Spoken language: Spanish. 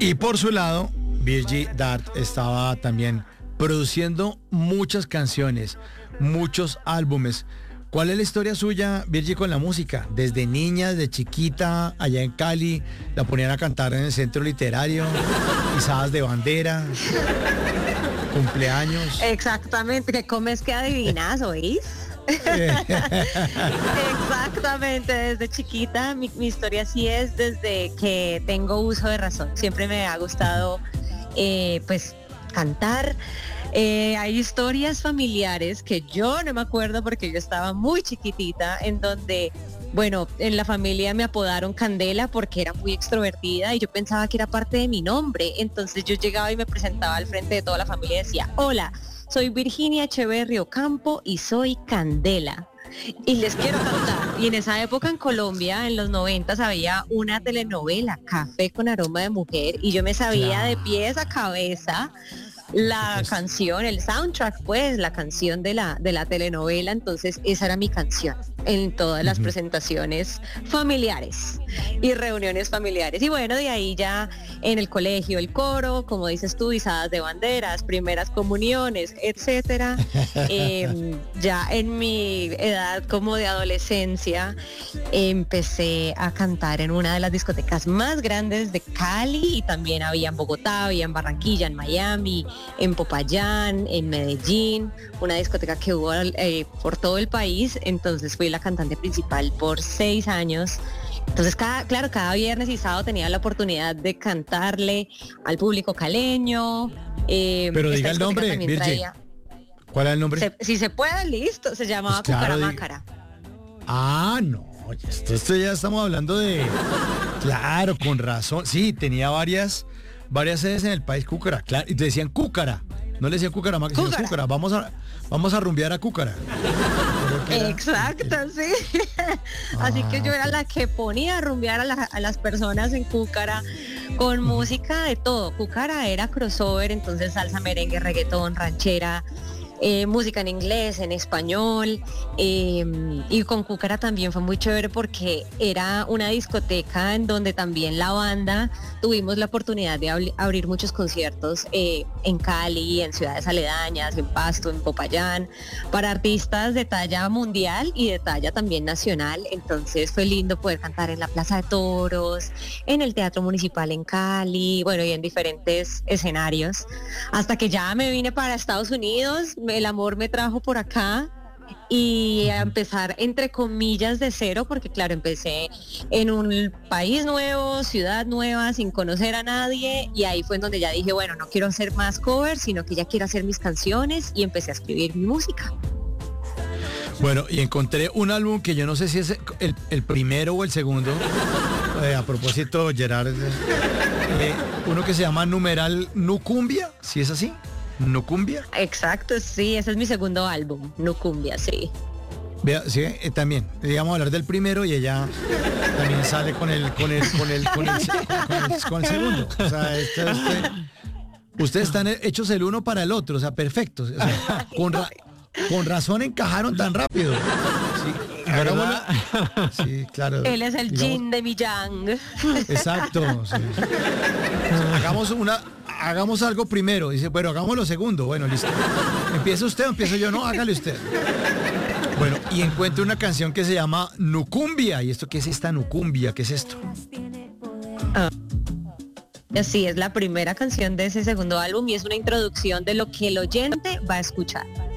Y por su lado, Virgie Dart estaba también produciendo muchas canciones, muchos álbumes. ¿Cuál es la historia suya, Virgie, con la música? Desde niña, desde chiquita, allá en Cali, la ponían a cantar en el centro literario, izadas de bandera, cumpleaños. Exactamente, que comes que adivinas, ¿oís? Exactamente, desde chiquita mi historia sí es desde que tengo uso de razón. Siempre me ha gustado pues cantar. Hay historias familiares que yo no me acuerdo porque yo estaba muy chiquitita, en donde, bueno, en la familia me apodaron Candela porque era muy extrovertida y yo pensaba que era parte de mi nombre. Entonces yo llegaba y me presentaba al frente de toda la familia y decía: hola, soy Virginia Echeverri Ocampo y soy Candela. Y les quiero cantar. Y en esa época en Colombia, en los 90, había una telenovela, Café con aroma de mujer, y yo me sabía de pies a cabeza la canción, el soundtrack, pues, la canción de la telenovela. Entonces esa era mi canción en todas las presentaciones familiares y reuniones familiares. Y bueno, de ahí ya en el colegio el coro, como dices tú, izadas de banderas, primeras comuniones, etcétera. Ya en mi edad como de adolescencia empecé a cantar en una de las discotecas más grandes de Cali, y también había en Bogotá, había en Barranquilla, en Miami, en Popayán, en Medellín, una discoteca que hubo por todo el país. Entonces fui la cantante principal por 6 años. Entonces cada viernes y sábado tenía la oportunidad de cantarle al público caleño. Pero diga el nombre, Virgie. ¿Cuál es el nombre? Si se puede, listo. Se llamaba Pues claro, Cucaramácara. No, esto ya estamos hablando de... Claro, con razón. Sí, tenía varias sedes en el país, Cúcara, claro, y te decían Cúcara, no le decían Cucaramácara, sino Cúcara. Vamos a rumbear a Cúcara. Exacto, sí. Así que yo era la que ponía a rumbear a las personas en Cúcara con música de todo. Cúcara era crossover, entonces salsa, merengue, reggaetón, ranchera, música en inglés, en español, y con Cúcara también fue muy chévere porque era una discoteca en donde también la banda tuvimos la oportunidad de abrir muchos conciertos en Cali, en ciudades aledañas, en Pasto, en Popayán, para artistas de talla mundial y de talla también nacional. Entonces fue lindo poder cantar en la Plaza de Toros, en el Teatro Municipal en Cali, bueno, y en diferentes escenarios, hasta que ya me vine para Estados Unidos. El amor me trajo por acá y a empezar entre comillas de cero, porque claro, empecé en un país nuevo, ciudad nueva, sin conocer a nadie, y ahí fue en donde ya dije, bueno, no quiero hacer más covers, sino que ya quiero hacer mis canciones, y empecé a escribir mi música. Bueno, y encontré un álbum que yo no sé si es el primero o el segundo, a propósito, Gerard, uno que se llama Numeral Nucumbia, ¿sí es así? ¿Nucumbia? Exacto, sí, ese es mi segundo álbum, Nucumbia, sí. Vea, sí, también, digamos, hablar del primero y ella también sale con el segundo. O sea, ustedes están hechos el uno para el otro, o sea, perfectos. O sea, con razón encajaron tan rápido. Sí, sí, claro. Él es el yin de mi yang. Exacto. Sí. Hagamos algo primero. Dice, bueno, hagámoslo segundo. Bueno, listo. ¿Empieza usted o empiezo yo? No, hágale usted. Bueno, y encuentro una canción que se llama Nucumbia. ¿Y esto qué es esta Nucumbia? ¿Qué es esto? Sí, es la primera canción de ese segundo álbum y es una introducción de lo que el oyente va a escuchar.